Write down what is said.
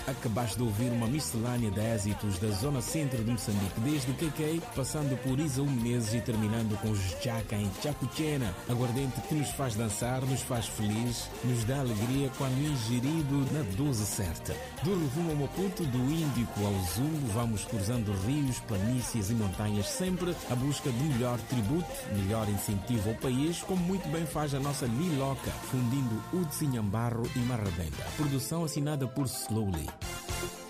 Acabaste de ouvir uma miscelânea de êxitos da zona centro de Moçambique, desde KK, passando por Isaú Menezes e terminando com os Chaka em Chacuchena, aguardente que nos faz dançar, nos faz feliz, nos dá alegria quando ingerido na dose certa. Do Rovuma ao Maputo, do Índico ao Zungo, vamos cruzando rios, planícies e montanhas, sempre à busca de melhor tributo, melhor incentivo ao país, como muito bem faz a nossa Liloca, fundindo Udzinhambarro e Marrabenda. Produção assinada por Slowly.